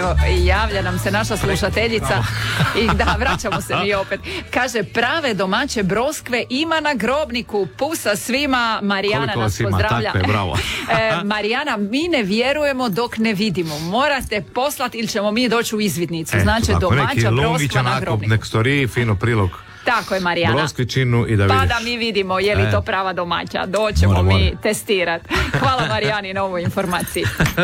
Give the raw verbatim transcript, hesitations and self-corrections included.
evo, javlja nam se naša slušateljica i da, vraćamo se mi opet. Kaže, prave domaće broskve ima na grobniku. Pusa svima, Marijana Koliko nas ima, pozdravlja. tako je, bravo. e, Marijana, mi ne vjerujemo dok ne vidimo. Morate poslati ili ćemo mi doći u izvidnicu. E, Znači, ako neki domaća Lungić broskva na onako, grobniku. nek storiji fino prilog Tako je, Marijana. broskvičinu i da Pa vidiš. da mi vidimo je li E. to prava domaća. Doćemo More, mi more. testirati. Hvala Marijani na ovoj informaciji.